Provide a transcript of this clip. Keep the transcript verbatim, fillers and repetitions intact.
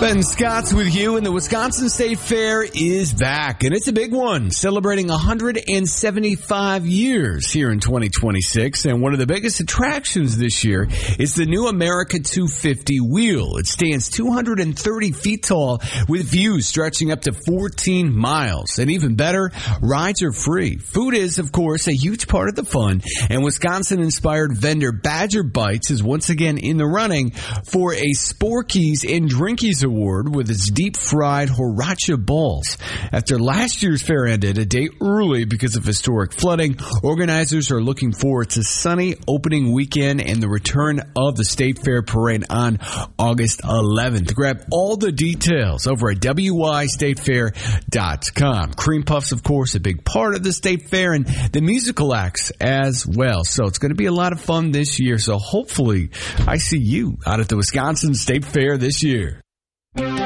Ben Scott's with you, and the Wisconsin State Fair is back, and it's a big one, celebrating one hundred seventy-five years here in twenty twenty-six, and one of the biggest attractions this year is the new America two fifty wheel. It stands two hundred thirty feet tall with views stretching up to fourteen miles, and even better, rides are free. Food is, of course, a huge part of the fun, and Wisconsin-inspired vendor Badger Bites is once again in the running for a Sporkies and Drinkies Award. Award with its deep-fried Horacha balls. After last year's fair ended a day early because of historic flooding, organizers are looking forward to sunny opening weekend and the return of the State Fair Parade on August eleventh. Grab all the details over at W Y state fair dot com. Cream Puffs, of course, a big part of the State Fair, and the musical acts as well. So it's going to be a lot of fun this year. So hopefully I see you out at the Wisconsin State Fair this year.